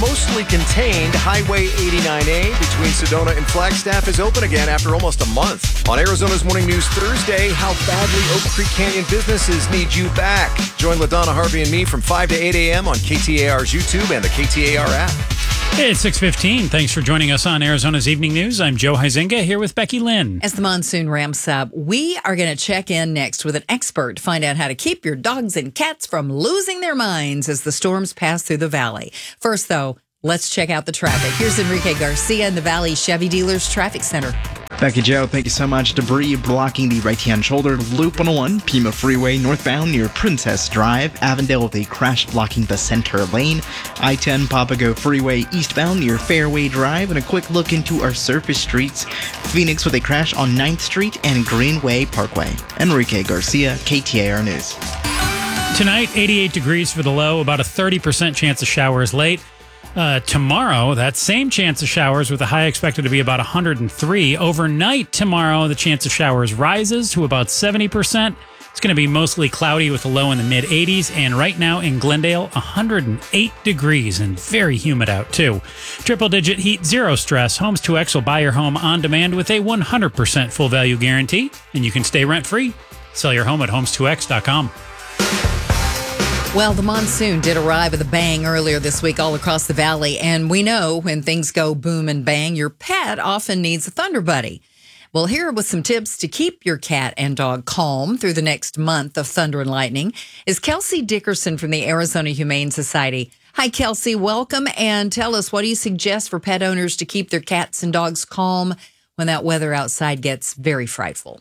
mostly contained. Highway 89A between Sedona and Flagstaff is open again after almost a month. On Arizona's Morning News Thursday, how badly Oak Creek Canyon businesses need you back. Join LaDonna, Harvey, and me from 5 to 8 a.m. on KTAR's YouTube and the KTAR app. It's 6:15. Thanks for joining us on Arizona's Evening News. I'm Joe Huizinga here with Becky Lynn. As the monsoon ramps up, we are going to check in next with an expert to find out how to keep your dogs and cats from losing their minds as the storms pass through the valley. First, though, let's check out the traffic. Here's Enrique Garcia in the Valley Chevy Dealers Traffic Center. Becky Joe, thank you so much. Debris blocking the right-hand shoulder Loop 101, Pima Freeway northbound near Princess Drive. Avondale with a crash blocking the center lane. I-10 Papago Freeway eastbound near Fairway Drive. And a quick look into our surface streets. Phoenix with a crash on 9th Street and Greenway Parkway. Enrique Garcia, KTAR News. Tonight, 88 degrees for the low, about a 30% chance of showers late. Tomorrow, that same chance of showers with a high expected to be about 103. Overnight tomorrow, the chance of showers rises to about 70%. It's going to be mostly cloudy with a low in the mid-80s. And right now in Glendale, 108 degrees and very humid out too. Triple-digit heat, zero stress. Homes 2X will buy your home on demand with a 100% full value guarantee. And you can stay rent-free. Sell your home at homes2x.com. Well, the monsoon did arrive with a bang earlier this week all across the valley, and we know when things go boom and bang, your pet often needs a thunder buddy. Well, here with some tips to keep your cat and dog calm through the next month of thunder and lightning is Kelsey Dickerson from the Arizona Humane Society. Hi, Kelsey. Welcome, and tell us, what do you suggest for pet owners to keep their cats and dogs calm when that weather outside gets very frightful?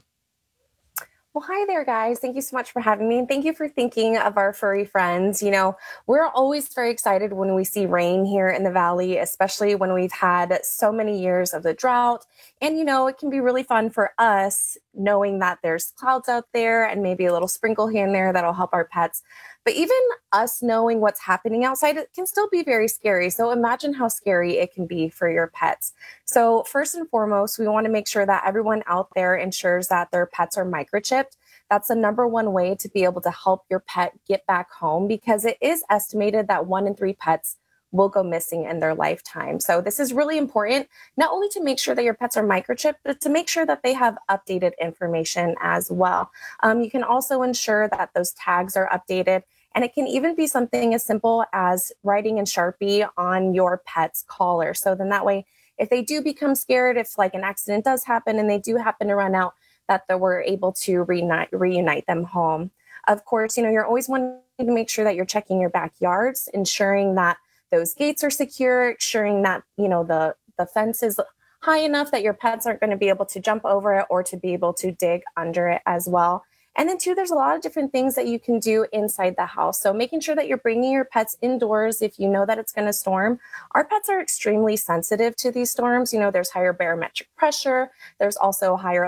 Well, hi there, guys. Thank you so much for having me. And thank you for thinking of our furry friends. You know, we're always very excited when we see rain here in the valley, especially when we've had so many years of the drought. And, you know, it can be really fun for us knowing that there's clouds out there and maybe a little sprinkle here and there that'll help our pets. But even us knowing what's happening outside, it can still be very scary. So imagine how scary it can be for your pets. So first and foremost, we want to make sure that everyone out there ensures that their pets are microchipped. That's the number one way to be able to help your pet get back home, because it is estimated that 1 in 3 pets will go missing in their lifetime. So this is really important, not only to make sure that your pets are microchipped, but to make sure that they have updated information as well. You can also ensure that those tags are updated. And it can even be something as simple as writing in Sharpie on your pet's collar. So then that way, if they do become scared, if like an accident does happen and they do happen to run out, that we're able to reunite them home. Of course, you know, you're always wanting to make sure that you're checking your backyards, ensuring that those gates are secure, ensuring that, you know, the fence is high enough that your pets aren't going to be able to jump over it or to be able to dig under it as well. And then too, there's a lot of different things that you can do inside the house. So making sure that you're bringing your pets indoors if you know that it's going to storm. Our pets are extremely sensitive to these storms. You know, there's higher barometric pressure. There's also higher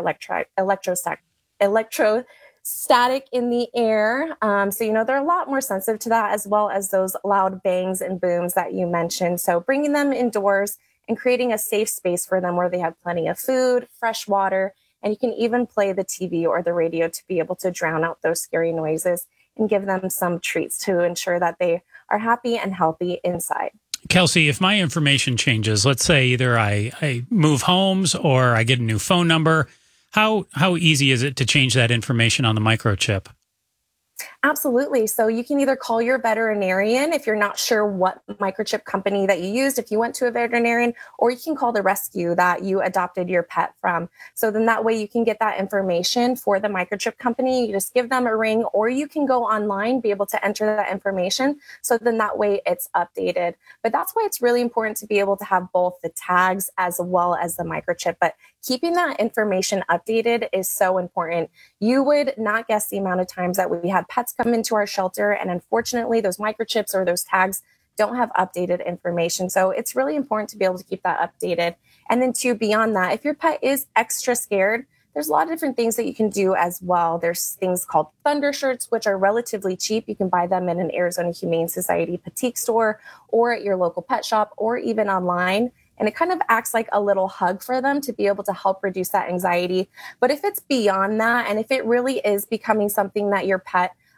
electrostatic in the air. So, you know, they're a lot more sensitive to that, as well as those loud bangs and booms that you mentioned. So bringing them indoors and creating a safe space for them where they have plenty of food, fresh water, and you can even play the TV or the radio to be able to drown out those scary noises and give them some treats to ensure that they are happy and healthy inside. Kelsey, if my information changes, let's say either I move homes or I get a new phone number, how easy is it to change that information on the microchip? Absolutely. So you can either call your veterinarian if you're not sure what microchip company that you used, if you went to a veterinarian, or you can call the rescue that you adopted your pet from. So then that way you can get that information for the microchip company. You just give them a ring, or you can go online, be able to enter that information. So then that way it's updated. But that's why it's really important to be able to have both the tags as well as the microchip. But keeping that information updated is so important. You would not guess the amount of times that we had pets come into our shelter, and unfortunately those microchips or those tags don't have updated information. So it's really important to be able to keep that updated. And then too, beyond that, if your pet is extra scared, there's a lot of different things that you can do as well. There's things called thunder shirts, which are relatively cheap. You can buy them in an Arizona Humane Society boutique store or at your local pet shop or even online. And it kind of acts like a little hug for them to be able to help reduce that anxiety. But if it's beyond that, and if it really is becoming something that your pet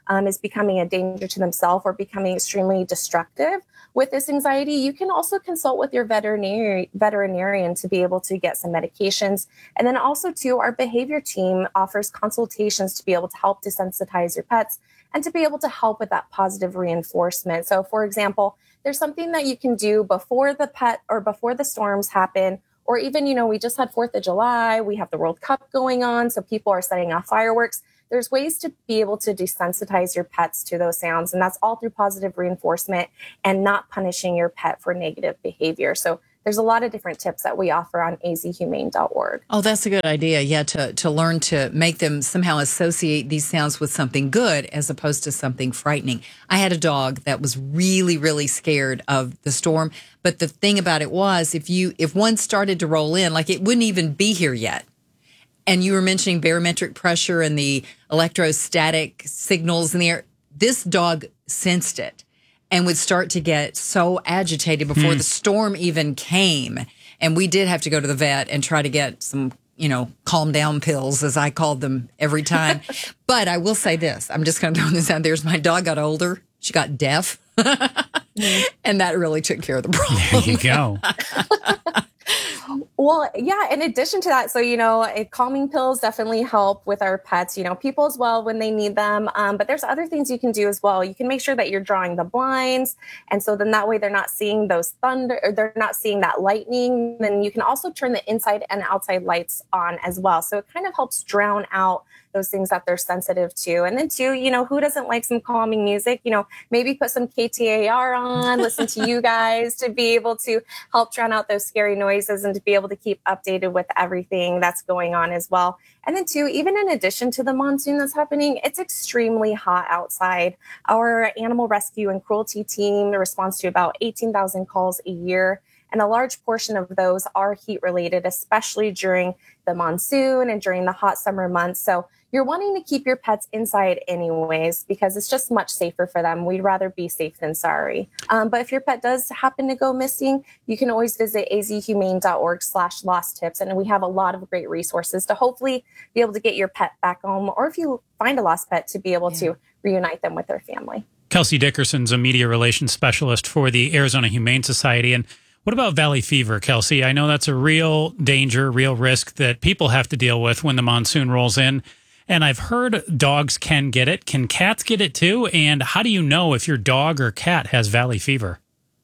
is becoming a danger to themselves or becoming extremely destructive with this anxiety, you can also consult with your veterinarian to be able to get some medications. And then also, too, our behavior team offers consultations to be able to help desensitize your pets and to be able to help with that positive reinforcement. So, for example, there's something that you can do before the pet or before the storms happen. Or even, we just had 4th of July, we have the World Cup going on, so people are setting off fireworks. There's ways to be able to desensitize your pets to those sounds, and that's all through positive reinforcement and not punishing your pet for negative behavior. So there's a lot of different tips that we offer on azhumane.org. Oh, that's a good idea. Yeah, to learn to make them somehow associate these sounds with something good as opposed to something frightening. I had a dog that was really, really scared of the storm. But the thing about it was, if one started to roll in, like it wouldn't even be here yet. And you were mentioning barometric pressure and the electrostatic signals in the air. This dog sensed it and would start to get so agitated before the storm even came. And we did have to go to the vet and try to get some, calm down pills, as I called them every time. But I will say this. I'm just going to throw this out there. As my dog got older, she got deaf. And that really took care of the problem. There you go. Well, yeah, in addition to that, so, calming pills definitely help with our pets, people as well when they need them. But there's other things you can do as well. You can make sure that you're drawing the blinds. And so then that way they're not seeing those thunder, or they're not seeing that lightning. Then you can also turn the inside and outside lights on as well. So it kind of helps drown out those things that they're sensitive to. And then too, who doesn't like some calming music? Maybe put some KTAR on, listen to you guys to be able to help drown out those scary noises and to be able to keep updated with everything that's going on as well. And then too, even in addition to the monsoon that's happening, it's extremely hot outside. Our animal rescue and cruelty team responds to about 18,000 calls a year. And a large portion of those are heat related, especially during the monsoon and during the hot summer months. So you're wanting to keep your pets inside anyways, because it's just much safer for them. We'd rather be safe than sorry. But if your pet does happen to go missing, you can always visit azhumane.org/lost tips. And we have a lot of great resources to hopefully be able to get your pet back home, or if you find a lost pet, to be able to reunite them with their family. Kelsey Dickerson's a media relations specialist for the Arizona Humane Society. And what about valley fever, Kelsey? I know that's a real danger, real risk that people have to deal with when the monsoon rolls in. And I've heard dogs can get it. Can cats get it too? And how do you know if your dog or cat has valley fever?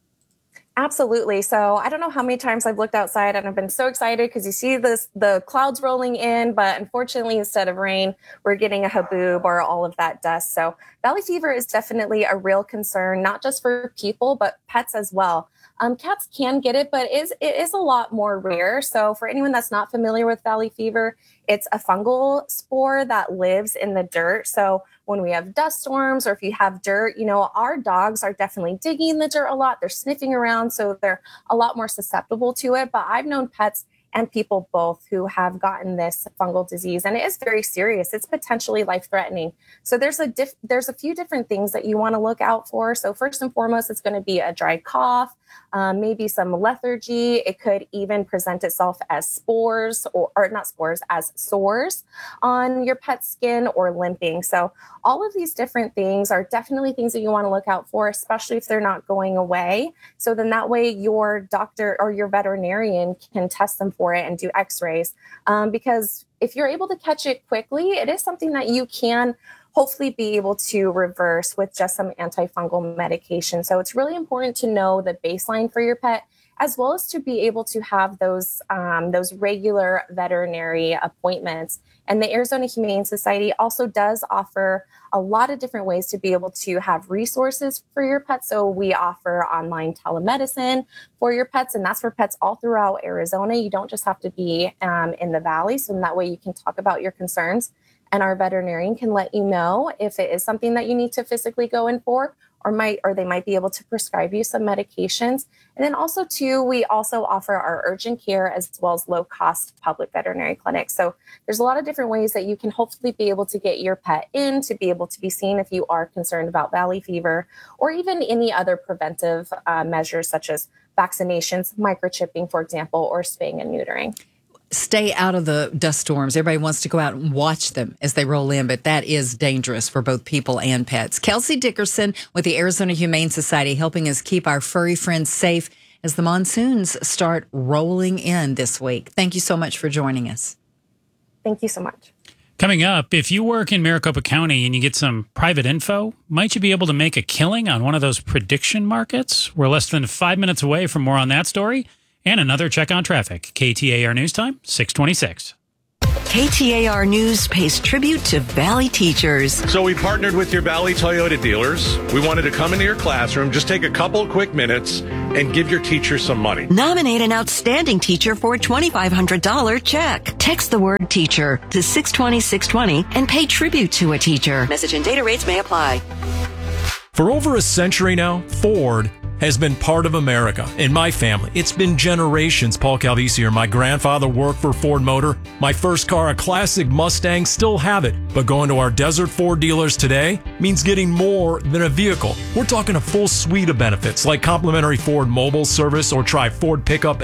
Absolutely. So I don't know how many times I've looked outside and I've been so excited because you see the clouds rolling in, but unfortunately, instead of rain, we're getting a haboob or all of that dust. So valley fever is definitely a real concern, not just for people, but pets as well. Cats can get it, but it is a lot more rare. So for anyone that's not familiar with valley fever, it's a fungal spore that lives in the dirt. So when we have dust storms or if you have dirt, our dogs are definitely digging in the dirt a lot. They're sniffing around, so they're a lot more susceptible to it. But I've known pets and people both who have gotten this fungal disease, and it is very serious. It's potentially life-threatening. So there's a few different things that you want to look out for. So first and foremost, it's going to be a dry cough, maybe some lethargy. It could even present itself as spores or not spores, as sores on your pet's skin or limping. So all of these different things are definitely things that you want to look out for, especially if they're not going away. So then that way your doctor or your veterinarian can test them for it and do x-rays. Because if you're able to catch it quickly, it is something that you can hopefully be able to reverse with just some antifungal medication. So it's really important to know the baseline for your pet, as well as to be able to have those regular veterinary appointments. And the Arizona Humane Society also does offer a lot of different ways to be able to have resources for your pets. So we offer online telemedicine for your pets, and that's for pets all throughout Arizona. You don't just have to be in the valley. So in that way you can talk about your concerns, and our veterinarian can let you know if it is something that you need to physically go in for, or they might be able to prescribe you some medications. And then also too, we also offer our urgent care as well as low cost public veterinary clinics. So there's a lot of different ways that you can hopefully be able to get your pet in to be able to be seen if you are concerned about valley fever, or even any other preventive measures such as vaccinations, microchipping, for example, or spaying and neutering. stay out of the dust storms. Everybody wants to go out and watch them as they roll in, but that is dangerous for both people and pets. Kelsey Dickerson with the Arizona Humane Society helping us keep our furry friends safe as the monsoons start rolling in this week. Thank you so much for joining us. Thank you so much. Coming up, if you work in Maricopa County and you get some private info, might you be able to make a killing on one of those prediction markets? We're less than 5 minutes away from more on that story and another check on traffic. KTAR News Time, 626. KTAR News pays tribute to Valley teachers. So we partnered with your Valley Toyota dealers. We wanted to come into your classroom, just take a couple of quick minutes and give your teacher some money. Nominate an outstanding teacher for a $2,500 check. Text the word teacher to 620-620 and pay tribute to a teacher. Message and data rates may apply. For over a century now, Ford has been part of America. In my family, it's been generations. Paul Calvisi here. My grandfather worked for Ford Motor. My first car, a classic Mustang, still have it. But going to our Desert Ford dealers today means getting more than a vehicle. We're talking a full suite of benefits like complimentary Ford mobile service or try Ford pickup